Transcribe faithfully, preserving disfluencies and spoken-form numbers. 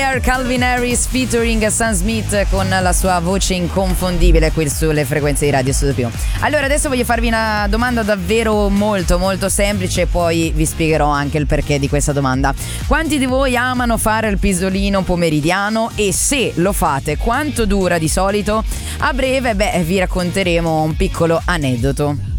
Fire, Calvin Harris featuring Sam Smith con la sua voce inconfondibile qui sulle frequenze di Radio Studio Più. Allora adesso voglio farvi una domanda davvero molto molto semplice e poi vi spiegherò anche il perché di questa domanda. Quanti di voi amano fare il pisolino pomeridiano e se lo fate quanto dura di solito? A breve beh vi racconteremo un piccolo aneddoto.